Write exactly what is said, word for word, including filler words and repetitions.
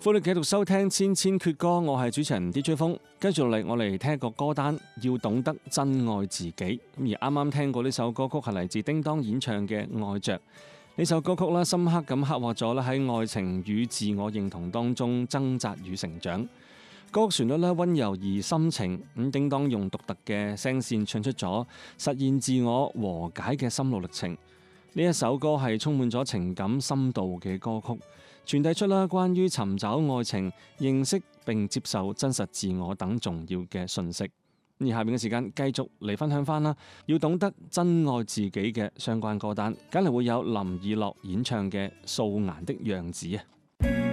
歡迎繼續收聽千千闕歌，我係主持人 D J 風。跟住嚟，我嚟聽一個歌單，要懂得真愛自己。咁而啱啱聽過呢首歌曲係嚟自叮當演唱嘅《愛着》。呢首歌曲咧，深刻咁刻畫咗咧喺愛情與自我認同當中掙扎與成長。歌曲旋律咧溫柔而深情，咁叮當用獨特嘅聲線唱出咗實現自我和解嘅心路歷程。呢一首歌係充滿咗情感深度嘅歌曲，傳遞出啦關於尋找愛情、認識並接受真實自我等重要嘅訊息。而下面嘅時間繼續嚟分享翻啦，要懂得真愛自己嘅相關歌單，梗係會有林以樂演唱嘅《素顏的樣子》啊。